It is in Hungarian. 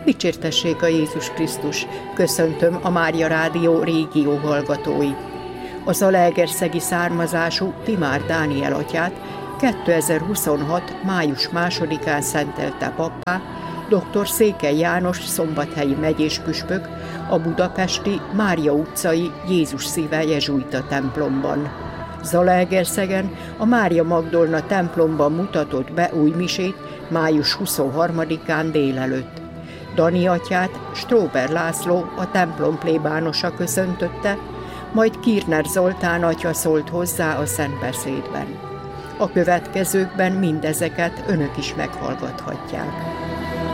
Dicsértessék a Jézus Krisztus! Köszöntöm a Mária Rádió régió hallgatóit. A zalaegerszegi származású Timár Dániel atyát 2026. május 2-án szentelte pappá dr. Székely János szombathelyi megyéspüspök a budapesti Mária utcai Jézus Szíve jezsuita templomban. Zalaegerszegen a Mária Magdolna templomban mutatott be új misét május 23-án délelőtt. Dani atyát Stróber László, a templom plébánosa köszöntötte, majd Kirner Zoltán atya szólt hozzá a szentbeszédben. A következőkben mindezeket önök is meghallgathatják.